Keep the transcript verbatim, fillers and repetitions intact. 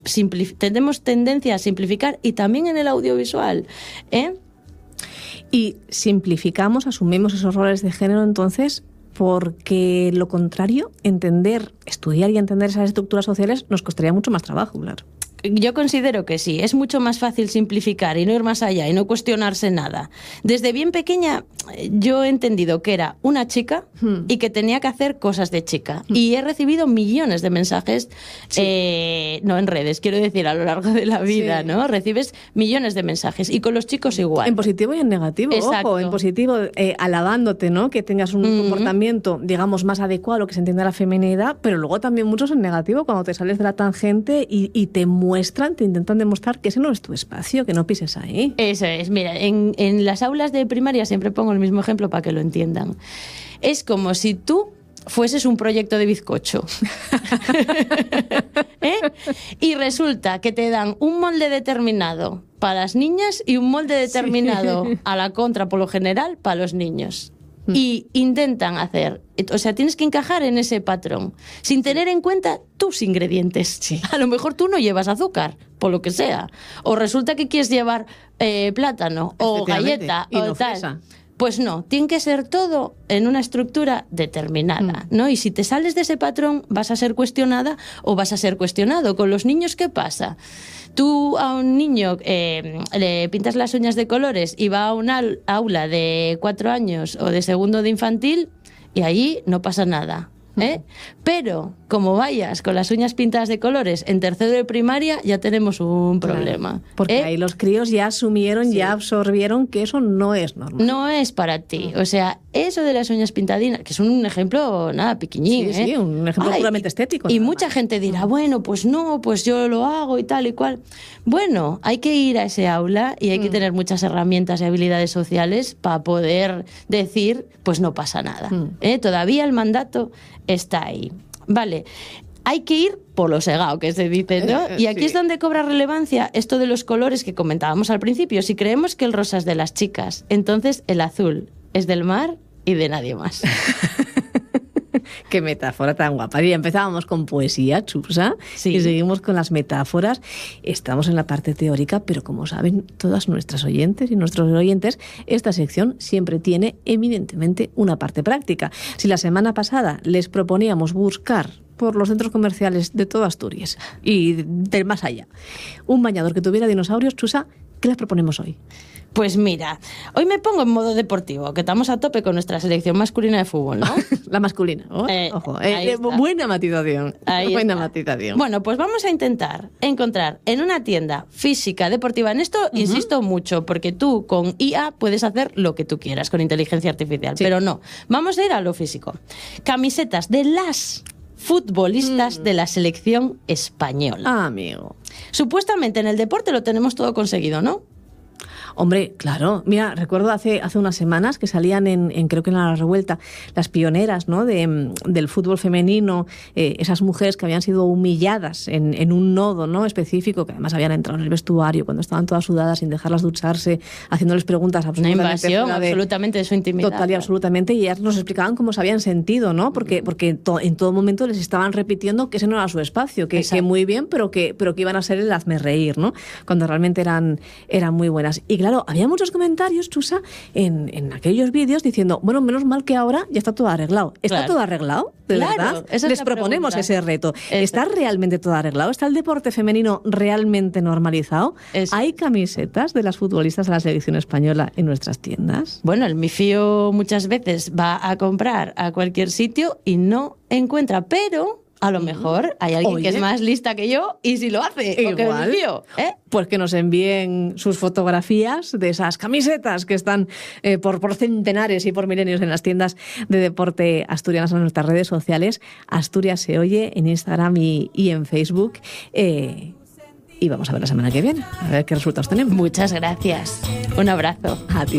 simplif- tenemos tendencia a simplificar, y también en el audiovisual, ¿eh? Y simplificamos, asumimos esos roles de género, entonces, porque lo contrario, entender, estudiar y entender esas estructuras sociales nos costaría mucho más trabajo, claro. Yo considero que sí, es mucho más fácil simplificar y no ir más allá y no cuestionarse nada. Desde bien pequeña yo he entendido que era una chica hmm. y que tenía que hacer cosas de chica. Hmm. Y he recibido millones de mensajes, sí. eh, no en redes, quiero decir, a lo largo de la vida, sí. ¿no? Recibes millones de mensajes, y con los chicos igual. En positivo y en negativo, exacto. ojo, en positivo, eh, alabándote, ¿no? Que tengas un mm-hmm. comportamiento, digamos, más adecuado a lo que se entiende la feminidad, pero luego también muchos en negativo, cuando te sales de la tangente y, y te muestran, te intentan demostrar que ese no es tu espacio, que no pises ahí. Eso es, mira, en, en las aulas de primaria siempre pongo el mismo ejemplo para que lo entiendan. Es como si tú fueses un proyecto de bizcocho. ¿Eh? Y resulta que te dan un molde determinado para las niñas y un molde determinado sí. a la contra, por lo general, para los niños. Y intentan hacer, o sea, tienes que encajar en ese patrón sin tener en cuenta tus ingredientes. Sí. A lo mejor tú no llevas azúcar, por lo que sea, o resulta que quieres llevar eh, plátano o galleta y o no tal. Fresa. Pues no, tiene que ser todo en una estructura determinada, ¿no? Y si te sales de ese patrón, vas a ser cuestionada o vas a ser cuestionado. Con los niños, ¿qué pasa? Tú a un niño eh, le pintas las uñas de colores y va a un aula de cuatro años o de segundo de infantil y ahí no pasa nada, ¿eh? Pero como vayas con las uñas pintadas de colores en tercero de primaria, ya tenemos un problema. Claro, porque ¿eh? ahí los críos ya asumieron, sí. ya absorbieron que eso no es normal. No es para ti. O sea, eso de las uñas pintadinas, que es un ejemplo, nada, piquiñín. Sí, ¿eh? sí, un ejemplo Ay, puramente estético. Y mucha más. gente dirá, bueno, pues no, pues yo lo hago y tal y cual. Bueno, hay que ir a ese aula y hay mm. que tener muchas herramientas y habilidades sociales para poder decir, pues no pasa nada. Mm. ¿eh? Todavía el mandato está ahí. Vale, hay que ir por lo segado, que se dice, ¿no? Y aquí sí. es donde cobra relevancia esto de los colores que comentábamos al principio. Si creemos que el rosa es de las chicas, entonces el azul es del mar y de nadie más. Qué metáfora tan guapa. Y empezábamos con poesía, Chusa, sí. y seguimos con las metáforas. Estamos en la parte teórica, pero como saben todas nuestras oyentes y nuestros oyentes, esta sección siempre tiene eminentemente una parte práctica. Si la semana pasada les proponíamos buscar por los centros comerciales de toda Asturias y del más allá un bañador que tuviera dinosaurios, Chusa, ¿qué les proponemos hoy? Pues mira, hoy me pongo en modo deportivo, que estamos a tope con nuestra selección masculina de fútbol, ¿no? La masculina, oh, eh, ojo, eh, buena matización, ahí buena está. matización. Bueno, pues vamos a intentar encontrar en una tienda física deportiva, en esto uh-huh. insisto mucho, porque tú con I A puedes hacer lo que tú quieras con inteligencia artificial, sí. pero no, vamos a ir a lo físico. Camisetas de las futbolistas mm. de la selección española. Ah, amigo. Supuestamente en el deporte lo tenemos todo conseguido, ¿no? Hombre, claro. Mira, recuerdo hace, hace unas semanas que salían en, en creo que en La Revuelta, las pioneras, ¿no? de, del fútbol femenino, eh, esas mujeres que habían sido humilladas en, en un nodo, ¿no? específico, que además habían entrado en el vestuario cuando estaban todas sudadas sin dejarlas ducharse, haciéndoles preguntas absolutamente... Una invasión de, absolutamente de su intimidad. Total y absolutamente, y ellas nos explicaban cómo se habían sentido, ¿no? Porque, porque to, en todo momento les estaban repitiendo que ese no era su espacio, que, que muy bien, pero que, pero que iban a ser el hazmerreír, ¿no? Cuando realmente eran, eran muy buenas. Y claro, había muchos comentarios, Chusa, en, en aquellos vídeos diciendo, bueno, menos mal que ahora ya está todo arreglado. ¿Está claro. todo arreglado? ¿De claro, verdad? Esa Les es proponemos pregunta. ese reto. Eso. ¿Está realmente todo arreglado? ¿Está el deporte femenino realmente normalizado? Eso. ¿Hay camisetas de las futbolistas de la selección española en nuestras tiendas? Bueno, el MIFIO muchas veces va a comprar a cualquier sitio y no encuentra, pero... A lo mejor hay alguien Oye. que es más lista que yo y si lo hace, igual, o que mío, ¿eh? Pues que nos envíen sus fotografías de esas camisetas que están eh, por, por centenares y por milenios en las tiendas de deporte asturianas en nuestras redes sociales. Asturias se oye en Instagram y, y en Facebook. Eh, y vamos a ver la semana que viene, a ver qué resultados tenemos. Muchas gracias. Un abrazo. A ti.